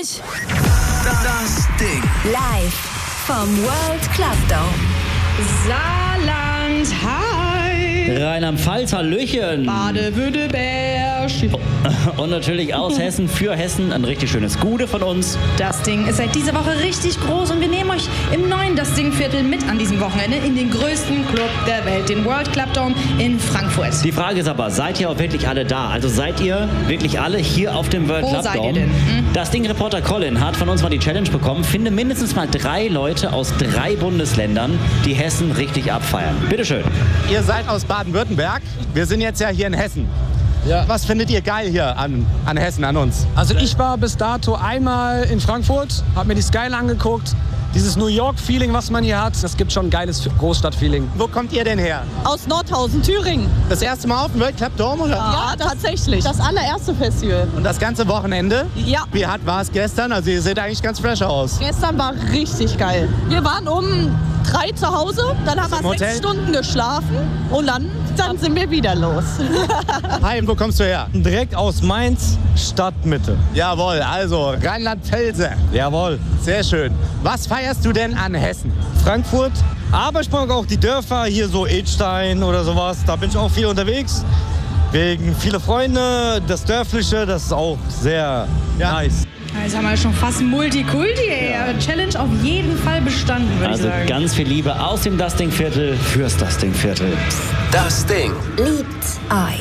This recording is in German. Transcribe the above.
euch Das Ding. live vom World Club Dome. Saarland, hi! Rheinland-Pfalz, Hallöchen. Baden-Württemberg. Und natürlich aus Hessen für Hessen ein richtig schönes Gude von uns. Das Ding ist seit dieser Woche richtig groß und wir nehmen euch im neuen Das Ding-Viertel mit an diesem Wochenende in den größten Club der Welt, den World Club Dome in Frankfurt. Die Frage ist aber, seid ihr auch wirklich alle da? Also seid ihr wirklich alle hier auf dem World Wo Club seid ihr Dome? denn? Das Ding-Reporter Colin hat von uns mal die Challenge bekommen, finde mindestens mal 3 Leute aus 3 Bundesländern, die Hessen richtig abfeiern. Bitteschön. Ihr seid aus Baden-Württemberg. Wir sind jetzt ja hier in Hessen. Ja. Was findet ihr geil hier an Hessen, an uns? Also ich war bis dato einmal in Frankfurt, habe mir die Skyline angeguckt. Dieses New York-Feeling, was man hier hat, das gibt schon ein geiles Großstadt-Feeling. Wo kommt ihr denn her? Aus Nordhausen, Thüringen. Das erste Mal auf dem World Club Dome, oder? Ja, tatsächlich. Das allererste Festival. Und das ganze Wochenende? Ja. Wie hart war es gestern? Also ihr seht eigentlich ganz fresh aus. Gestern war richtig geil. Wir waren um 3 zu Hause, dann haben Im wir Hotel? 6 Stunden geschlafen und dann sind wir wieder los. Hi, und wo kommst du her? Direkt aus Mainz, Stadtmitte. Jawohl, also Rheinland-Pfälzer. Jawohl. Sehr schön. Was feierst du denn an Hessen? Frankfurt. Aber ich mag auch die Dörfer, hier so Edstein oder sowas. Da bin ich auch viel unterwegs. Wegen viele Freunde, das Dörfliche, das ist auch sehr nice. Jetzt haben wir schon fast Multikulti, ey. Ja. Challenge auf jeden Fall bestanden, würde ich Also sagen. ganz viel Liebe aus dem Das Ding-Viertel fürs Das Ding-Viertel. Das Ding. Liebt euch.